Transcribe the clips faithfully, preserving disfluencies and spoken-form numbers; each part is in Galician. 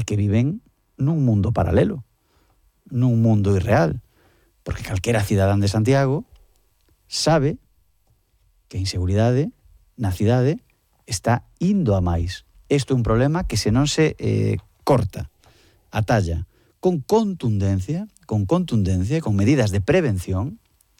que viven nun mundo paralelo, nun mundo irreal, porque calquera cidadán de Santiago sabe que a inseguridade na cidade está indo a máis. Isto é un problema que se non se eh, corta, atalla, con contundencia, con contundencia, con medidas de prevención,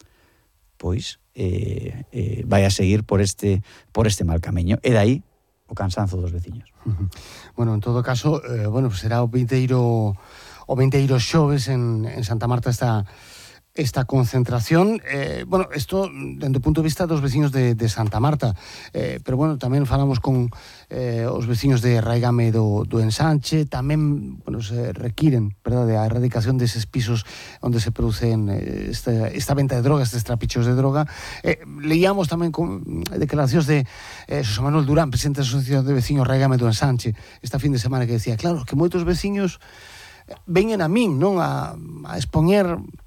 pois eh, eh, vai a seguir por este, por este mal camiño. E dai o cansanzo dos veciños. Uh-huh. Bueno, en todo caso, eh, bueno, pues será o vinteiro o vinteiro xoves en, en Santa Marta esta esta concentración. Eh, bueno, isto dende o punto de vista dos veciños de, de Santa Marta, eh, pero bueno, tamén falamos con eh, os veciños de Raigame do, do Ensanche, tamén, bueno, se requiren, verdade, a erradicación deses pisos onde se producen eh, esta, esta venta de droga, estes trapichos de droga. Eh, leíamos tamén con declaracións de eh, Xosé Manuel Durán, presidente da Asociación de Veciños Raigame do Ensanche, esta fin de semana, que decía, claro, que moitos veciños veñen a min, non, a, a expoñer.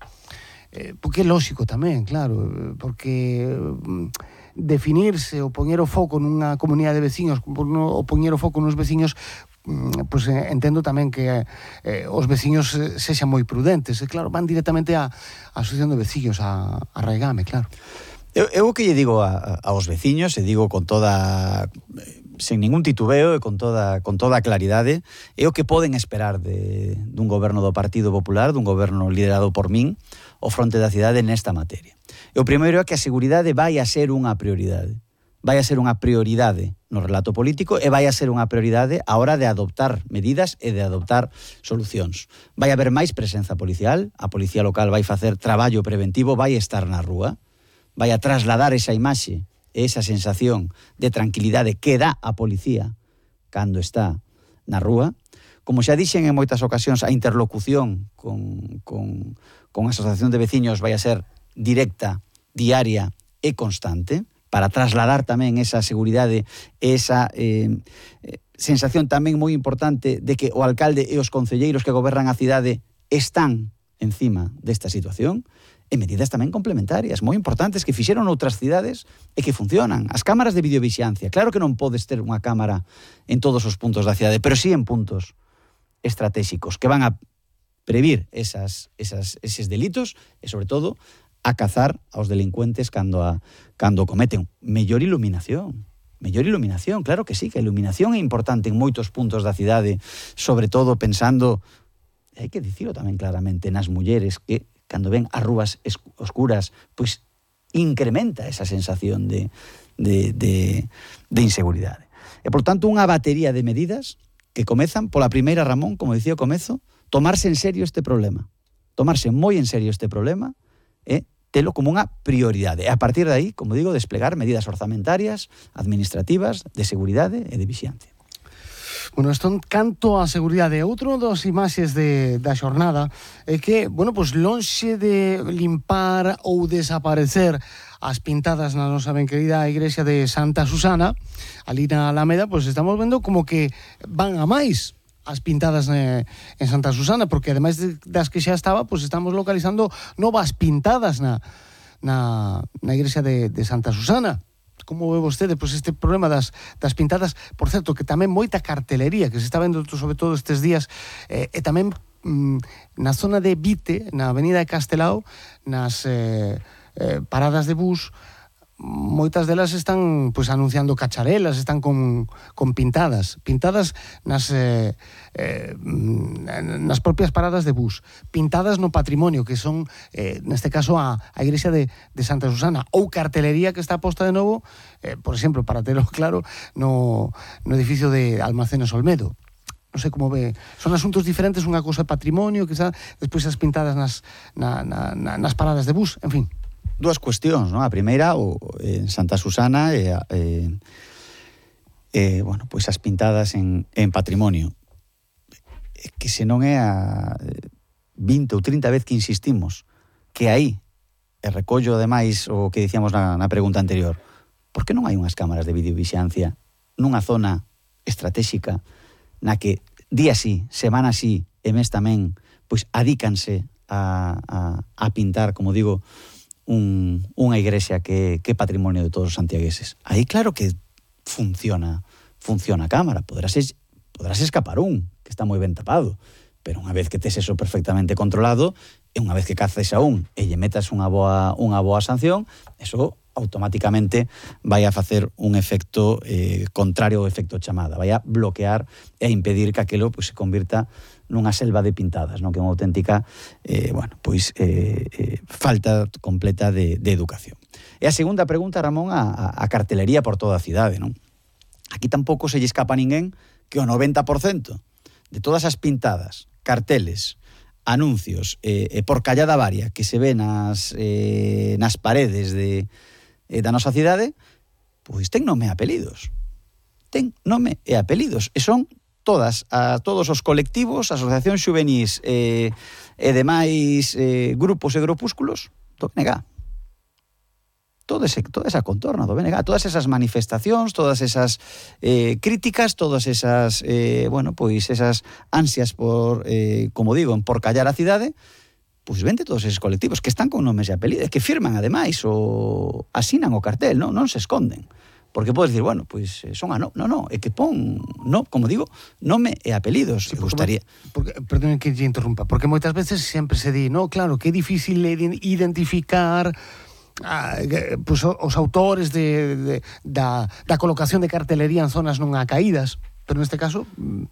Eh, porque é lógico tamén, claro, porque mm, definirse ou poñer o foco nunha comunidade de veciños ou poñer o foco nos veciños, mm, pois pues, eh, entendo tamén que eh, os veciños eh, sexan moi prudentes, e claro, van directamente á asociación de veciños, a, a Raigame, claro. Eu, eu o que lle digo a, a, aos veciños, e digo con toda, sen ningún titubeo e con toda, con toda claridade, é o que poden esperar de, dun goberno do Partido Popular, dun goberno liderado por min, o fronte da cidade nesta materia. E o primeiro é que a seguridade vai a ser unha prioridade. Vai a ser unha prioridade no relato político e vai a ser unha prioridade a hora de adoptar medidas e de adoptar solucións. Vai haber máis presenza policial, a policía local vai facer traballo preventivo, vai estar na rúa, vai a trasladar esa imaxe, esa sensación de tranquilidade que dá a policía cando está na rúa. Como xa dixen en moitas ocasións, a interlocución con, con, con a asociación de veciños vai a ser directa, diaria e constante, para trasladar tamén esa seguridade, esa eh, sensación tamén moi importante de que o alcalde e os concelleiros que gobernan a cidade están encima desta situación, e medidas tamén complementarias, moi importantes, que fixeron outras cidades e que funcionan. As cámaras de videovixiancia, claro que non podes ter unha cámara en todos os puntos da cidade, pero sí en puntos estratégicos que van a previr esas, esas, eses delitos e, sobre todo, a cazar aos delincuentes cando, a, cando cometen. Mellor iluminación. Mellor iluminación, claro que sí, que a iluminación é importante en moitos puntos da cidade, sobre todo pensando, hai que dicilo tamén claramente, nas mulleres que, cando ven as rúas oscuras, pois incrementa esa sensación de, de, de, de inseguridade. E, por tanto, unha batería de medidas que comezan pola primeira, Ramón, como dicía o comezo, tomarse en serio este problema. Tomarse moi en serio este problema e telo como unha prioridade. E a partir de aí, como digo, desplegar medidas orzamentarias, administrativas, de seguridade e de vixiancia. Bueno, isto en canto a seguridade. Outro das imaxes de, da xornada é que, bueno, pois lonxe de limpar ou desaparecer as pintadas na nosa ben querida igrexa de Santa Susana, ali na Alameda, pois estamos vendo como que van a máis as pintadas en Santa Susana, porque ademais das que xa estaba, pois estamos localizando novas pintadas na, na, na igrexa de, de Santa Susana. Como ve vostede, pois este problema das, das pintadas, por certo, que tamén moita cartelería que se está vendo sobre todo estes días, eh, e tamén mm, na zona de Vite, na avenida de Castelao, nas eh, eh, paradas de bus, moitas delas están pois anunciando cacharelas, están con, con pintadas, pintadas nas eh, eh, nas propias paradas de bus, pintadas no patrimonio, que son eh, neste caso a, a igrexa de, de Santa Susana, ou cartelería que está posta de novo, eh, por exemplo, para terlo claro, no, no edificio de Almacenes Olmedo. Non sei como ve, son asuntos diferentes, unha cousa patrimonio, quizá, despois as pintadas nas, na, na, nas paradas de bus, en fin. Dúas cuestións, non? A primeira, o, en Santa Susana, e, eh, eh, bueno, pois as pintadas en, en patrimonio. Que se non é a vinte ou trinta vez que insistimos que aí, e recollo ademais o que dicíamos na, na pregunta anterior, por que non hai unhas cámaras de videovixiancia nunha zona estratégica na que día sí, semana sí, e mes tamén, pois adícanse a, a, a pintar, como digo, Un, unha igrexa que, que é patrimonio de todos os santiagueses. Aí claro que funciona funciona a cámara, podrás, podrás escapar un, que que está moi ben tapado, pero unha vez que tes eso perfectamente controlado, e unha vez que caces a un e lle metas unha boa, unha boa sanción, eso automáticamente vai a facer un efecto eh, contrario ao efecto chamada, vai a bloquear e a impedir que aquilo pues, se convirta nunha selva de pintadas, non? Que é unha auténtica eh, bueno, pois, eh, eh, falta completa de, de educación. E a segunda pregunta, Ramón, a, a cartelería por toda a cidade, non? Aquí tampouco se lle escapa a ninguén que o noventa por cento de todas as pintadas, carteles, anuncios eh, eh, por callada varia que se ven nas, eh, nas paredes de, eh, da nosa cidade, pois ten nome e apelidos. Ten nome e apelidos. E son todas, a todos os colectivos, asociacións xuvenís eh, e demais eh, grupos e grupúsculos do B N G. Todo ese, toda esa contorna do B N G, todas esas manifestacións, todas esas eh, críticas, todas esas, eh, bueno, pois esas ansias por, eh, como digo, por callar a cidade, pois vente todos esos colectivos que están con nomes e apelidos, que firman ademais o asinan o cartel, non, non se esconden. Porque podes dicir, bueno, pois son a no, no, no, é que pon, no, como digo, nome e apelidos. Sí, porque, gustaría... porque, perdón que te interrumpa, porque moitas veces sempre se di, no, claro, que é difícil identificar Ah, pues, os autores de, de, da, da colocación de cartelería en zonas non acaídas, pero neste caso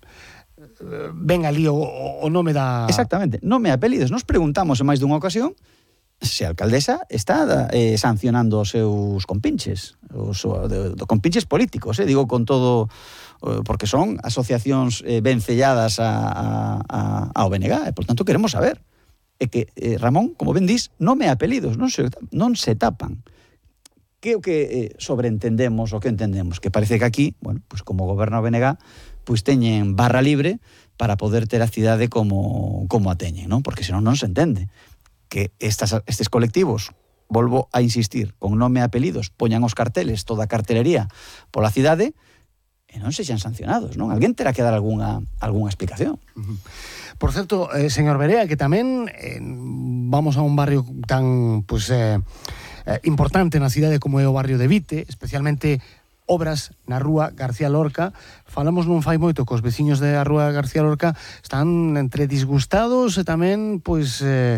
ven ali o, o nome da... Exactamente, nome e apelidos. Nos preguntamos en máis dunha ocasión se a alcaldesa está eh, sancionando os seus compinches, os de, de compinches políticos, eh, digo con todo, eh, porque son asociacións eh, vencelladas a, a, a, ao B N G, e por tanto queremos saber. É que, eh, Ramón, como ben dís, nome e apelidos, non se, non se tapan. Que é o que eh, sobreentendemos, o que entendemos? Que parece que aquí, bueno, pues como goberna o B N G, pues teñen barra libre para poder ter a cidade como, como a teñen, non? Porque senón non se entende que estas, estes colectivos, volvo a insistir, con nome e apelidos, poñan os carteles, toda a cartelería pola cidade, e non se xan sancionados, non? Alguén terá que dar algunha, algunha explicación. Uh-huh. Por certo, eh, señor Berea, que tamén eh, vamos a un barrio tan pues, eh, eh, importante na cidade como é o barrio de Vite, especialmente obras na rúa García Lorca. Falamos non fai moito cos veciños da rúa García Lorca, están entre disgustados e tamén pois eh,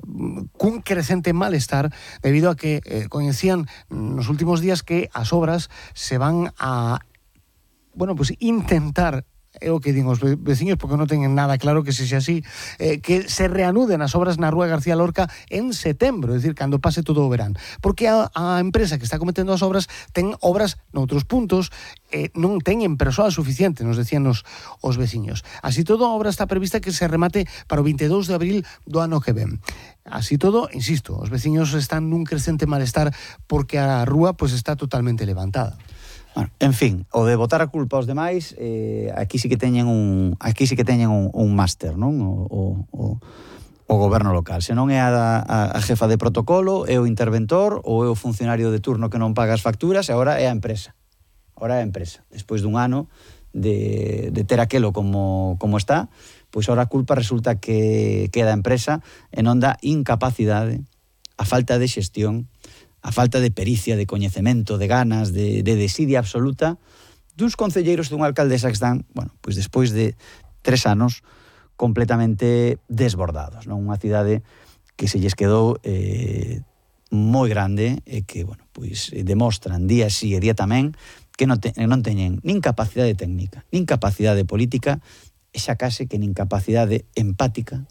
cun crecente malestar debido a que eh, coñecían nos últimos días que as obras se van a bueno, pues intentar, é o que din os veciños porque non teñen nada claro que se xa así, eh, que se reanuden as obras na rúa García Lorca en setembro, é dicir, cando pase todo o verán, porque a, a empresa que está cometendo as obras ten obras noutros puntos, eh, non teñen persoal suficiente, nos decían os, os veciños. Así todo, a obra está prevista que se remate para o veintidós de abril do ano que ven. Así todo, insisto, os veciños están nun crecente malestar porque a rúa pues, está totalmente levantada. Bueno, en fin, o de botar a culpa aos demais, eh, aquí sí que teñen un aquí sí que teñen un, un máster, non? O, o, o, o goberno local. Se non é a, a, a jefa de protocolo, é o interventor ou é o funcionario de turno que non paga as facturas, e agora é a empresa. Agora é a empresa. Despois dun ano de, de ter aquelo como, como está, pois agora a culpa resulta que queda a empresa e non dá incapacidade, a falta de xestión, a falta de pericia, de coñecemento, de ganas, de, de desidia absoluta duns concelleiros dunha alcaldesa que están, bueno, pois despois de tres anos completamente desbordados, non? Unha cidade que se lles quedou eh, moi grande e que, bueno, pois demostran día sí e día tamén que non, te, non teñen nin capacidade técnica, nin capacidade política e xa case que nin capacidade empática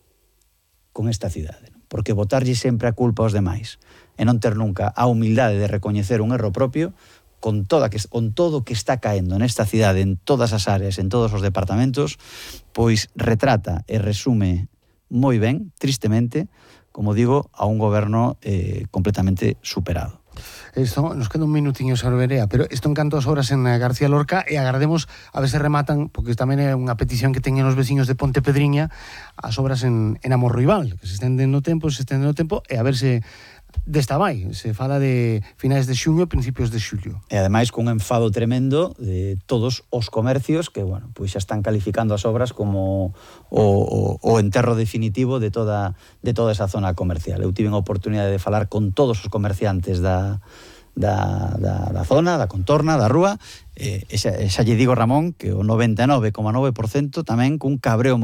con esta cidade, non? Porque botarlle sempre a culpa aos demais e non ter nunca a humildade de recoñecer un erro propio con, toda que, con todo que está caendo nesta cidade, en todas as áreas, en todos os departamentos, pois retrata e resume moi ben, tristemente, como digo, a un goberno eh, completamente superado. Esto, nos queda un minutiño, señor Berea, pero isto en canto as obras en García Lorca e agardemos a ver se rematan, porque tamén é unha petición que teñen os veciños de Ponte Pedriña, as obras en, en Amorruibal, que se estenden no tempo, se estenden no tempo, e a ver se desta vai, se fala de finais de xuño, principios de xullo. E ademais cun enfado tremendo de todos os comercios que, bueno, pois xa están calificando as obras como o, o, o enterro definitivo de toda, de toda esa zona comercial. Eu tive a oportunidade de falar con todos os comerciantes da, da, da, da zona, da contorna, da rúa, eh, esa, esa lle digo, Ramón, que o noventa e nove coma nove por cento tamén cun cabreo